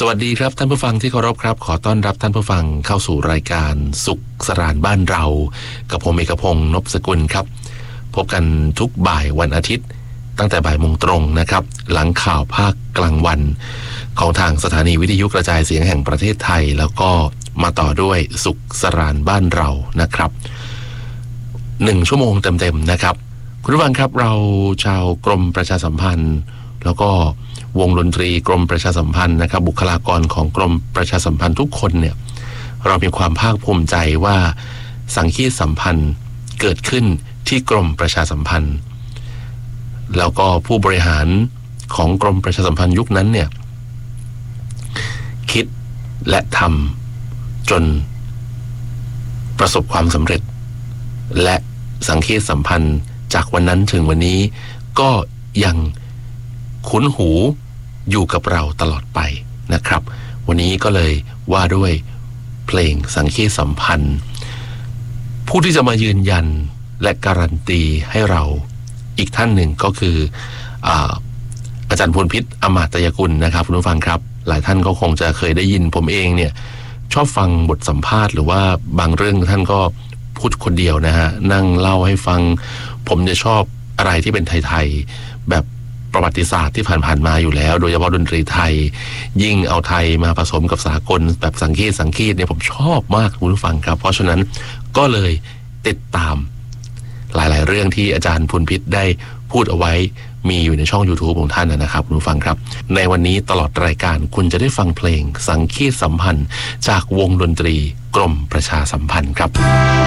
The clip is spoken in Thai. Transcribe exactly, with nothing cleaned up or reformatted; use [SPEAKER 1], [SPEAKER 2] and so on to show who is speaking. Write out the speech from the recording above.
[SPEAKER 1] สวัสดีครับท่านผู้ฟังที่เคารพครับขอต้อนรับท่านผู้ฟังเข้าสู่รายการสุขสรานบ้านเรากับผมเอกพงษ์นพสกุลครับพบกันทุกบ่ายวันอาทิตย์ตั้งแต่บ่ายโมงตรงนะครับหลังข่าวภาคกลางวันของทางสถานีวิทยุกระจายเสียงแห่งประเทศไทยแล้วก็มาต่อด้วยสุขสรานบ้านเรานะครับหนึ่งชั่วโมงเต็มๆนะครับคุณผู้ฟังครับเราชาวกรมประชาสัมพันธ์แล้วก็วงดนตรีกรมประชาสัมพันธ์นะครับบุคลากรของกรมประชาสัมพันธ์ทุกคนเนี่ยเรามีความภาคภูมิใจว่าสังคีตสัมพันธ์เกิดขึ้นที่กรมประชาสัมพันธ์แล้วก็ผู้บริหารของกรมประชาสัมพันธ์ยุคนั้นเนี่ยคิดและทำจนประสบความสำเร็จและสังคีตสัมพันธ์จากวันนั้นถึงวันนี้ก็ยังคุ้นหูอยู่กับเราตลอดไปนะครับวันนี้ก็เลยว่าด้วยเพลงสังคีตสัมพันธ์ผู้ที่จะมายืนยันและการันตีให้เราอีกท่านหนึ่งก็คืออาอาจารย์พลพิษอมาตยกุลนะครับคุณผู้ฟังครับหลายท่านก็คงจะเคยได้ยินผมเองเนี่ยชอบฟังบทสัมภาษณ์หรือว่าบางเรื่องท่านก็พูดคนเดียวนะฮะนั่งเล่าให้ฟังผมจะชอบอะไรที่เป็นไทยๆแบบประวัติศาสตร์ที่ผ่านๆมาอยู่แล้วโดยเฉพาะดนตรีไทยยิ่งเอาไทยมาผสมกับสากลแบบสังคีตสังคีตเนี่ยผมชอบมากคุณผู้ฟังครับเพราะฉะนั้นก็เลยติดตามหลายๆเรื่องที่อาจารย์พลพิษได้พูดเอาไว้มีอยู่ในช่อง YouTube ของท่านนะครับคุณผู้ฟังครับในวันนี้ตลอดรายการคุณจะได้ฟังเพลงสังคีตสัมพันธ์จากวงดนตรีกรมประชาสัมพันธ์ครับ